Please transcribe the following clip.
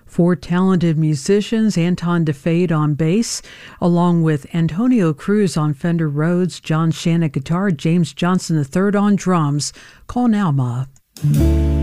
Four talented musicians, Anton DeFade on bass, along with Antonio Cruz on Fender Rhodes, John Shannon guitar, James Johnson III on drums. Call now, Ma.